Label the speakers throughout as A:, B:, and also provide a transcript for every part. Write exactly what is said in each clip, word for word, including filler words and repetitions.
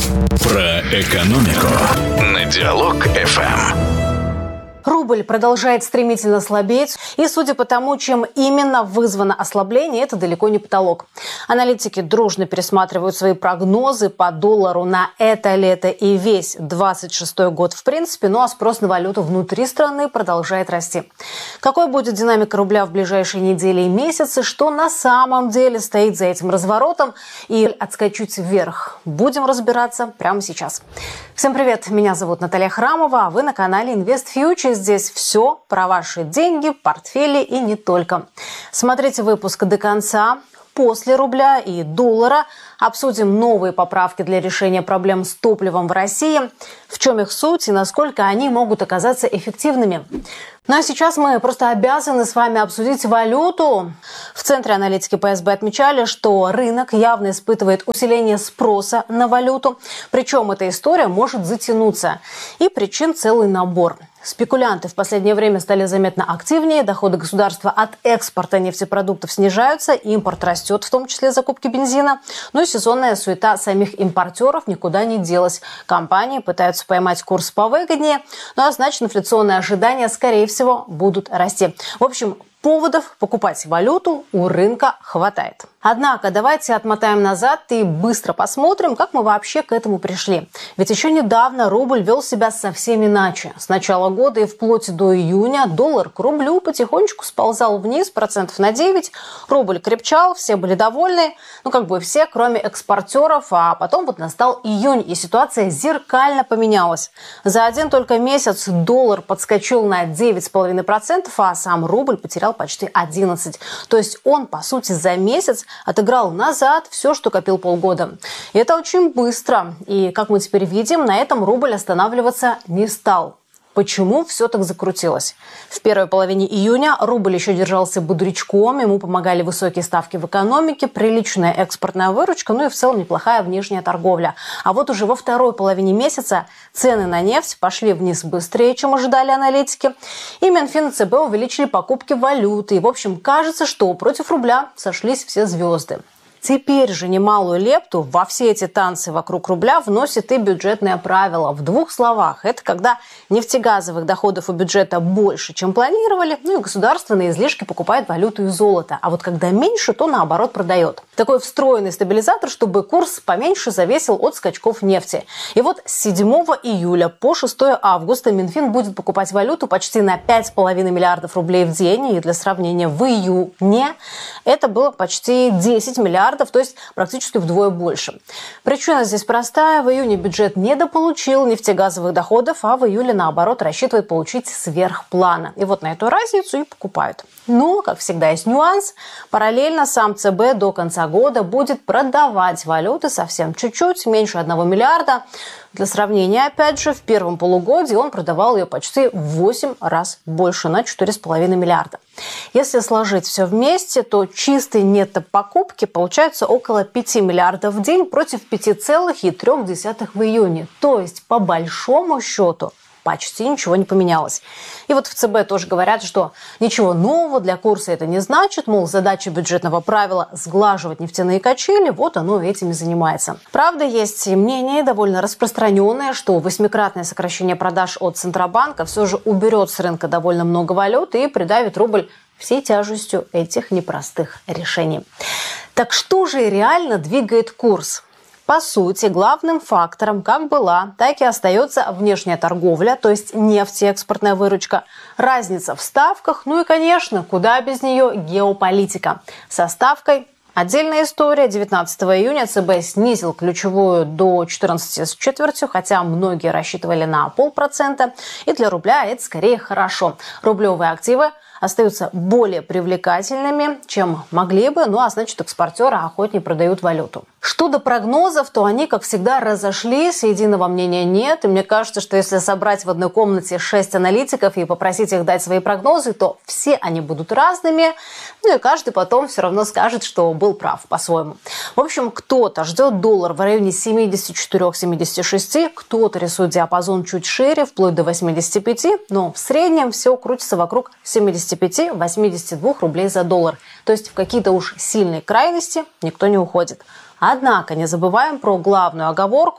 A: Про экономику на Диалог эф эм.
B: Рубль продолжает стремительно слабеть, и судя по тому, чем именно вызвано ослабление, это далеко не потолок. Аналитики дружно пересматривают свои прогнозы по доллару на это лето и весь двадцать шестой год в принципе, ну а спрос на валюту внутри страны продолжает расти. Какой будет динамика рубля в ближайшие недели и месяцы, что на самом деле стоит за этим разворотом и отскочить вверх, будем разбираться прямо сейчас. Всем привет, меня зовут Наталья Храмова, а вы на канале InvestFuture. Здесь все про ваши деньги, портфели и не только. Смотрите выпуск до конца. После рубля и доллара обсудим новые поправки для решения проблем с топливом в России, в чем их суть и насколько они могут оказаться эффективными. Ну а сейчас мы просто обязаны с вами обсудить валюту. В Центре аналитики пэ эс бэ отмечали, что рынок явно испытывает усиление спроса на валюту. Причем эта история может затянуться. И причин целый набор. Спекулянты в последнее время стали заметно активнее, доходы государства от экспорта нефтепродуктов снижаются, импорт растет, в том числе закупки бензина. Ну и сезонная суета самих импортеров никуда не делась. Компании пытаются поймать курс повыгоднее, ну а значит инфляционные ожидания, скорее всего, будут расти. В общем, поводов покупать валюту у рынка хватает. Однако давайте отмотаем назад и быстро посмотрим, как мы вообще к этому пришли. Ведь еще недавно рубль вел себя совсем иначе. С начала года и вплоть до июня доллар к рублю потихонечку сползал вниз процентов на девять. Рубль крепчал, все были довольны. Ну как бы все, кроме экспортеров. А потом вот настал июнь, и ситуация зеркально поменялась. За один только месяц доллар подскочил на девять целых пять десятых процента, а сам рубль потерял почти одиннадцать процентов. То есть он, по сути, за месяц отыграл назад все, что копил полгода. И это очень быстро. И, как мы теперь видим, на этом рубль останавливаться не стал. Почему все так закрутилось? В первой половине июня рубль еще держался бодрячком, ему помогали высокие ставки в экономике, приличная экспортная выручка, ну и в целом неплохая внешняя торговля. А вот уже во второй половине месяца цены на нефть пошли вниз быстрее, чем ожидали аналитики, и Минфин и цэ бэ увеличили покупки валюты. И, в общем, кажется, что против рубля сошлись все звезды. Теперь же немалую лепту во все эти танцы вокруг рубля вносит и бюджетное правило. В двух словах, это когда нефтегазовых доходов у бюджета больше, чем планировали, ну и государство на излишки покупает валюту и золото. А вот когда меньше, то наоборот продает. Такой встроенный стабилизатор, чтобы курс поменьше зависел от скачков нефти. И вот с седьмого июля по шестого августа Минфин будет покупать валюту почти на пять целых пять десятых миллиардов рублей в день. И для сравнения, в июне это было почти десять миллиардов. То есть практически вдвое больше. Причина здесь простая. В июне бюджет недополучил нефтегазовых доходов, а в июле, наоборот, рассчитывает получить сверх плана. И вот на эту разницу и покупают. Но, как всегда, есть нюанс. Параллельно сам цэ бэ до конца года будет продавать валюты совсем чуть-чуть, меньше одного миллиарда. Для сравнения, опять же, в первом полугодии он продавал ее почти в восемь раз больше, на четыре целых пять десятых миллиарда. Если сложить все вместе, то чистые нетто-покупки получаются около пяти миллиардов в день против пяти целых трёх десятых в июне. То есть, по большому счету, почти ничего не поменялось. И вот в цэ бэ тоже говорят, что ничего нового для курса это не значит, мол, задача бюджетного правила сглаживать нефтяные качели, вот оно этим и занимается. Правда, есть и мнение довольно распространенное, что восьмикратное сокращение продаж от Центробанка все же уберет с рынка довольно много валюты и придавит рубль всей тяжестью этих непростых решений. Так что же реально двигает курс? По сути, главным фактором как была, так и остается внешняя торговля, то есть нефть и экспортная выручка, разница в ставках, ну и, конечно, куда без нее геополитика. Со ставкой отдельная история. девятнадцатого июня цэ бэ снизил ключевую до четырнадцати с четвертью, хотя многие рассчитывали на полпроцента. И для рубля это скорее хорошо. Рублевые активы остаются более привлекательными, чем могли бы, ну а значит экспортеры охотнее продают валюту. Что до прогнозов, то они, как всегда, разошлись, единого мнения нет. И мне кажется, что если собрать в одной комнате шесть аналитиков и попросить их дать свои прогнозы, то все они будут разными. Ну и каждый потом все равно скажет, что был прав по-своему. В общем, кто-то ждет доллар в районе семидесяти четырёх — семидесяти шести, кто-то рисует диапазон чуть шире, вплоть до восьмидесяти пяти, но в среднем все крутится вокруг семидесяти пяти — восьмидесяти двух рублей за доллар. То есть в какие-то уж сильные крайности никто не уходит. Однако не забываем про главную оговорку.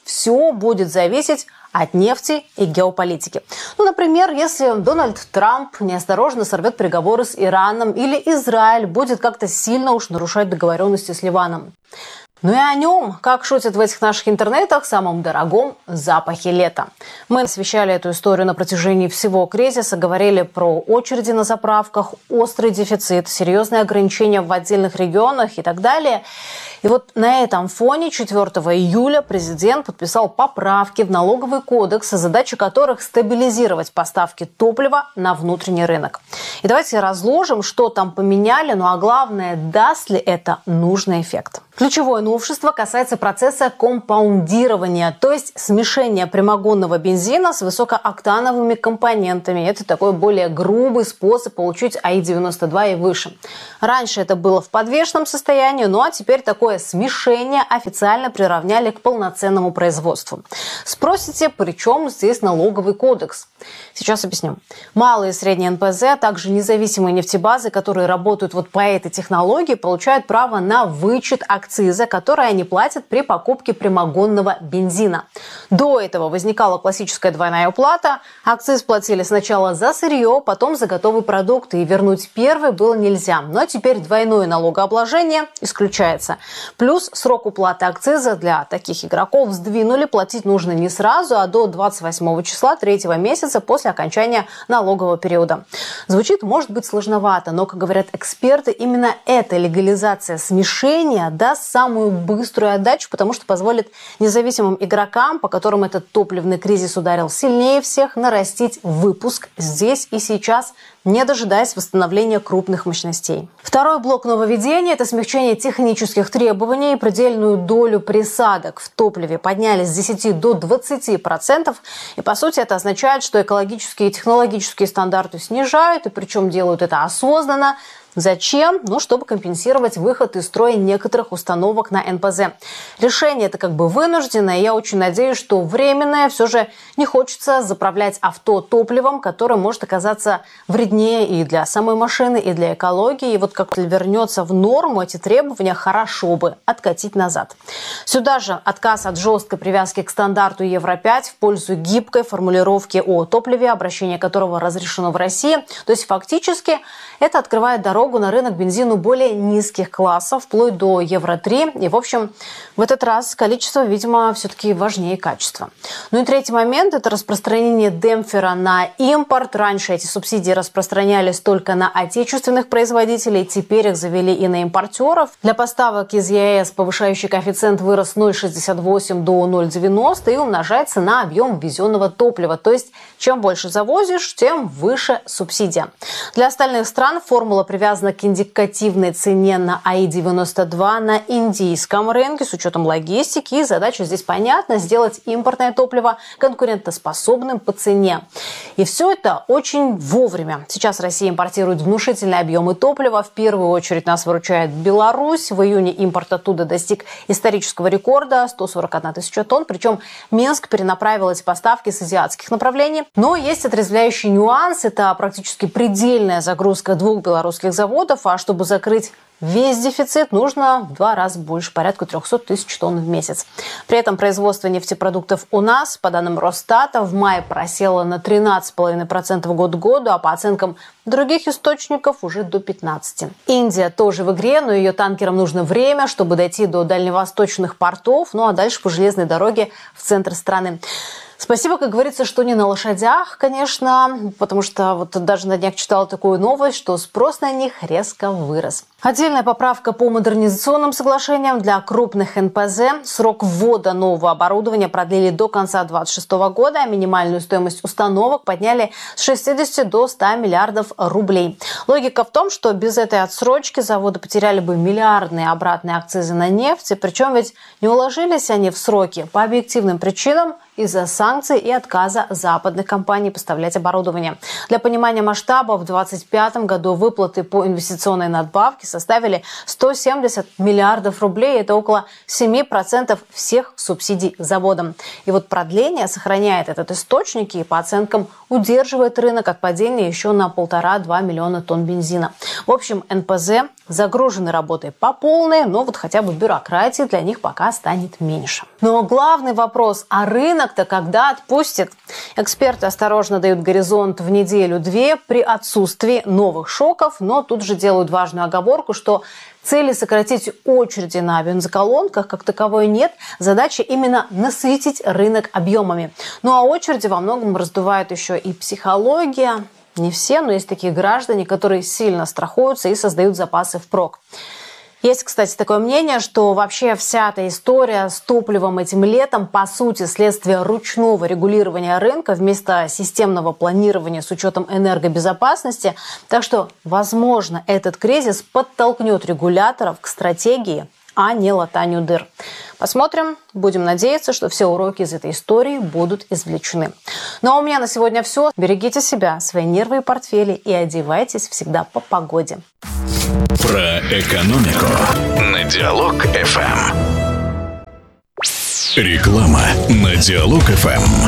B: все будет зависеть от нефти и геополитики. Ну, например, если Дональд Трамп неосторожно сорвет переговоры с Ираном или Израиль будет как-то сильно уж нарушать договоренности с Ливаном. Ну и о нем, как шутят в этих наших интернетах, самом дорогом запахе лета. Мы освещали эту историю на протяжении всего кризиса, говорили про очереди на заправках, острый дефицит, серьезные ограничения в отдельных регионах и так далее. И вот на этом фоне четвёртого июля президент подписал поправки в налоговый кодекс, задача которых стабилизировать поставки топлива на внутренний рынок. И давайте разложим, что там поменяли, ну а главное, даст ли это нужный эффект. Ключевое новшество касается процесса компаундирования, то есть смешения прямогонного бензина с высокооктановыми компонентами. Это такой более грубый способ получить АИ девяносто два и выше. Раньше это было в подвешенном состоянии, ну а теперь такое смешение официально приравняли к полноценному производству. Спросите, при чем здесь налоговый кодекс? Сейчас объясню. Малые и средние эн пэ зэ, а также независимые нефтебазы, которые работают вот по этой технологии, получают право на вычет акциза, который они платят при покупке прямогонного бензина. До этого возникала классическая двойная уплата. Акциз платили сначала за сырье, потом за готовый продукт, и вернуть первый было нельзя. Но теперь двойное налогообложение исключается. Плюс срок уплаты акциза для таких игроков сдвинули. Платить нужно не сразу, а до двадцать восьмого числа третьего месяца после окончания налогового периода. Звучит, может быть, сложновато, но, как говорят эксперты, именно эта легализация смешения даст самую быструю отдачу, потому что позволит независимым игрокам, по которым этот топливный кризис ударил сильнее всех, нарастить выпуск здесь и сейчас, не дожидаясь восстановления крупных мощностей. Второй блок нововведения – это смягчение технических требований и предельную долю присадок в топливе подняли с десяти до двадцати процентов. И, по сути, это означает, что экологические и технологические стандарты снижают, и причем делают это осознанно. Зачем? Ну, чтобы компенсировать выход из строя некоторых установок на эн пэ зэ. Решение это как бы вынужденное. Я очень надеюсь, что временное. Все же не хочется заправлять авто топливом, которое может оказаться вреднее и для самой машины, и для экологии. И вот как вернется в норму, эти требования хорошо бы откатить назад. Сюда же отказ от жесткой привязки к стандарту евро пять в пользу гибкой формулировки о топливе, обращение которого разрешено в России. То есть фактически это открывает дорогу на рынок бензину более низких классов, вплоть до евро три. И, в общем, в этот раз количество, видимо, все-таки важнее качества. Ну и третий момент – это распространение демпфера на импорт. Раньше эти субсидии распространялись только на отечественных производителей, теперь их завели и на импортеров. Для поставок из е эс повышающий коэффициент вырос с ноль целых шестьдесят восемь сотых до ноль целых девяносто и умножается на объем ввезенного топлива. То есть, чем больше завозишь, тем выше субсидия. Для остальных стран формула привязана к индикативной цене на АИ девяносто два на индийском рынке с учетом логистики. И задача здесь понятна – сделать импортное топливо конкурентоспособным по цене. И все это очень вовремя. Сейчас Россия импортирует внушительные объемы топлива. В первую очередь нас выручает Беларусь. В июне импорт оттуда достиг исторического рекорда – сто сорок одна тысяча тонн. Причем Минск перенаправил эти поставки с азиатских направлений. Но есть отрезвляющий нюанс – это практически предельная загрузка двух белорусских заводов. А чтобы закрыть весь дефицит, нужно в два раза больше, порядка трехсот тысяч тонн в месяц. При этом производство нефтепродуктов у нас, по данным Росстата, в мае просело на тринадцать целых пять десятых процента год к году, а по оценкам других источников уже до пятнадцати процентов. Индия тоже в игре, но ее танкерам нужно время, чтобы дойти до дальневосточных портов, ну а дальше по железной дороге в центр страны. Спасибо, как говорится, что не на лошадях, конечно, потому что вот даже на днях читала такую новость, что спрос на них резко вырос. Отдельная поправка по модернизационным соглашениям для крупных эн пэ зэ. Срок ввода нового оборудования продлили до конца две тысячи двадцать шестого года, а минимальную стоимость установок подняли с шестидесяти до ста миллиардов рублей. Логика в том, что без этой отсрочки заводы потеряли бы миллиардные обратные акцизы на нефть, причем ведь не уложились они в сроки по объективным причинам, из-за санкций и отказа западных компаний поставлять оборудование. Для понимания масштаба, в две тысячи двадцать пятом году выплаты по инвестиционной надбавке составили сто семьдесят миллиардов рублей. Это около семи процентов всех субсидий заводам. И вот продление сохраняет этот источник и, по оценкам, удерживает рынок от падения еще на полтора-два миллиона тонн бензина. В общем, эн пэ зэ загружены работой по полной, но вот хотя бы бюрократии для них пока станет меньше. Но главный вопрос, а рынок-то когда отпустит? Эксперты осторожно дают горизонт в неделю-две при отсутствии новых шоков, но тут же делают важную оговорку, что цели сократить очереди на бензоколонках как таковой нет. Задача именно насытить рынок объемами. Ну а очереди во многом раздувает еще и психология. Не все, но есть такие граждане, которые сильно страхуются и создают запасы впрок. Есть, кстати, такое мнение, что вообще вся эта история с топливом этим летом, по сути, следствие ручного регулирования рынка вместо системного планирования с учетом энергобезопасности. Так что, возможно, этот кризис подтолкнет регуляторов к стратегии, а не латанию дыр. Посмотрим. Будем надеяться, что все уроки из этой истории будут извлечены. Ну а у меня на сегодня все. Берегите себя, свои нервы и портфели и одевайтесь всегда по погоде.
A: Про экономику на Диалог эф эм. Реклама на Диалог эф эм.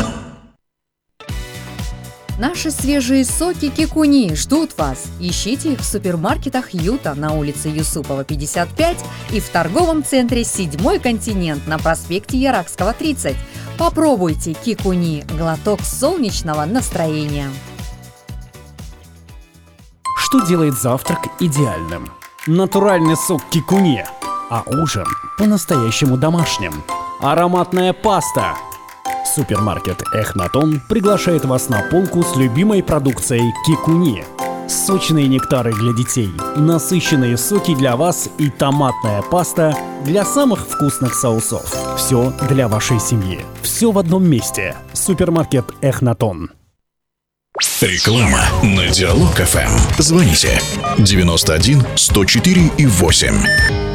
C: Наши свежие соки Кикуни ждут вас. Ищите их в супермаркетах Юта на улице Юсупова, пятьдесят пять и в торговом центре «Седьмой континент» на проспекте Яракского, тридцать. Попробуйте Кикуни – глоток солнечного настроения.
D: Что делает завтрак идеальным? Натуральный сок Кикуни, а ужин по-настоящему домашним. Ароматная паста. Супермаркет Эхнатон приглашает вас на полку с любимой продукцией Кикуни. Сочные нектары для детей, насыщенные соки для вас и томатная паста для самых вкусных соусов. Все для вашей семьи. Все в одном месте. Супермаркет Эхнатон.
A: Реклама на Диалог эф эм. Звоните девяносто один сто четыре и восемь.